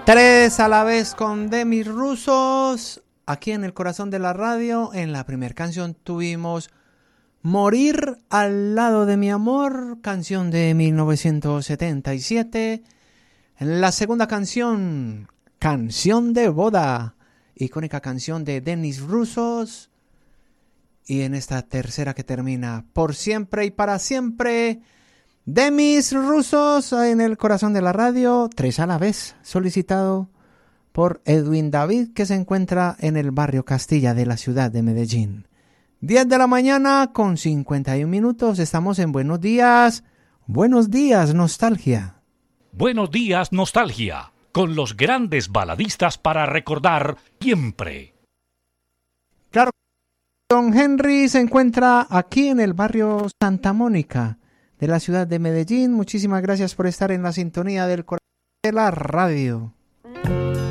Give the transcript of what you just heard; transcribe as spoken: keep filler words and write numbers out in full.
Tres a la vez con Demis Rusos, aquí en el corazón de la radio. En la primera canción tuvimos Morir al lado de mi amor, canción de mil novecientos setenta y siete. En la segunda canción, Canción de boda, icónica canción de Demis Rusos. Y en esta tercera que termina, Por siempre y para siempre, Demis Rusos en el corazón de la radio, tres a la vez, solicitado por Edwin David, que se encuentra en el barrio Castilla de la ciudad de Medellín. diez de la mañana con cincuenta y un minutos, estamos en Buenos Días, Buenos Días Nostalgia. Buenos Días Nostalgia, con los grandes baladistas para recordar siempre. Claro, don Henry se encuentra aquí en el barrio Santa Mónica de la ciudad de Medellín. Muchísimas gracias por estar en la sintonía del corazón de la radio.